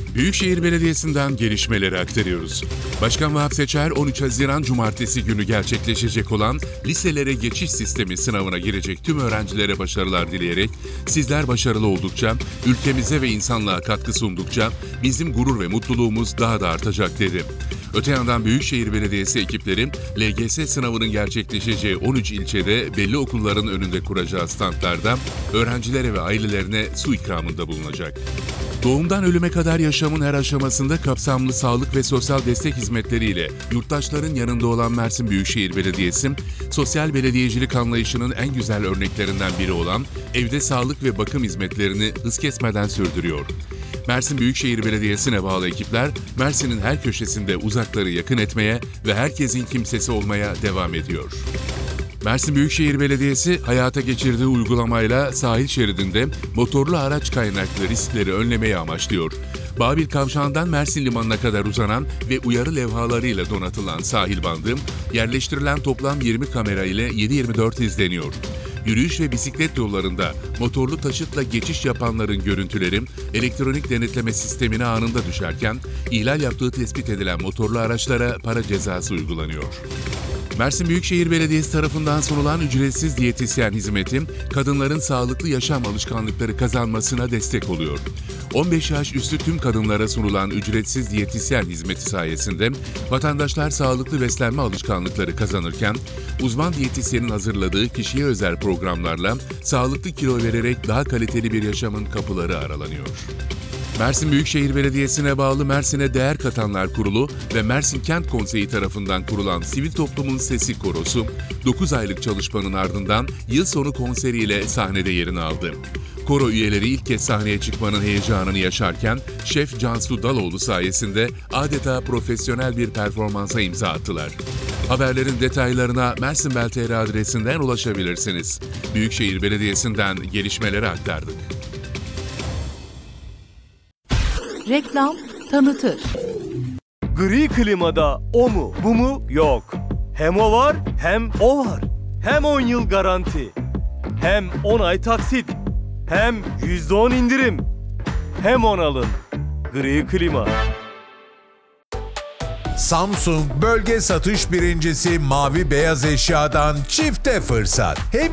Büyükşehir Belediyesi'nden gelişmeleri aktarıyoruz. Başkan Vahap Seçer, 13 Haziran Cumartesi günü gerçekleşecek olan liselere geçiş sistemi sınavına girecek tüm öğrencilere başarılar dileyerek, sizler başarılı oldukça, ülkemize ve insanlığa katkı sundukça bizim gurur ve mutluluğumuz daha da artacak dedi. Öte yandan Büyükşehir Belediyesi ekipleri, LGS sınavının gerçekleşeceği 13 ilçede belli okulların önünde kuracağı standlarda öğrencilere ve ailelerine su ikramında bulunacak. Doğumdan ölüme kadar yaşamın her aşamasında kapsamlı sağlık ve sosyal destek hizmetleriyle yurttaşların yanında olan Mersin Büyükşehir Belediyesi, sosyal belediyecilik anlayışının en güzel örneklerinden biri olan evde sağlık ve bakım hizmetlerini hız kesmeden sürdürüyor. Mersin Büyükşehir Belediyesi'ne bağlı ekipler, Mersin'in her köşesinde uzakları yakın etmeye ve herkesin kimsesi olmaya devam ediyor. Mersin Büyükşehir Belediyesi hayata geçirdiği uygulamayla sahil şeridinde motorlu araç kaynaklı riskleri önlemeyi amaçlıyor. Babil Kavşağı'ndan Mersin Limanı'na kadar uzanan ve uyarı levhalarıyla donatılan sahil bandı, yerleştirilen toplam 20 kamera ile 7/24 izleniyor. Yürüyüş ve bisiklet yollarında motorlu taşıtla geçiş yapanların görüntüleri elektronik denetleme sistemine anında düşerken, ihlal yaptığı tespit edilen motorlu araçlara para cezası uygulanıyor. Mersin Büyükşehir Belediyesi tarafından sunulan ücretsiz diyetisyen hizmeti, kadınların sağlıklı yaşam alışkanlıkları kazanmasına destek oluyor. 15 yaş üstü tüm kadınlara sunulan ücretsiz diyetisyen hizmeti sayesinde vatandaşlar sağlıklı beslenme alışkanlıkları kazanırken, uzman diyetisyenin hazırladığı kişiye özel programlarla sağlıklı kilo vererek daha kaliteli bir yaşamın kapıları aralanıyor. Mersin Büyükşehir Belediyesi'ne bağlı Mersin'e Değer Katanlar Kurulu ve Mersin Kent Konseyi tarafından kurulan Sivil Toplumun Sesi Korosu, 9 aylık çalışmanın ardından yıl sonu konseriyle sahnede yerini aldı. Koro üyeleri ilk kez sahneye çıkmanın heyecanını yaşarken, Şef Cansu Daloğlu sayesinde adeta profesyonel bir performansa imza attılar. Haberlerin detaylarına mersinbel.tr adresinden ulaşabilirsiniz. Büyükşehir Belediyesi'nden gelişmeleri aktardık. Reklam tanıtır. Gri klimada o mu bu mu yok. Hem o var hem o var. Hem 10 yıl garanti. Hem 10 ay taksit. Hem %10 indirim. Hem 10 alın. Gri klima. Samsung bölge satış birincisi Mavi Beyaz Eşya'dan çifte fırsat. Hem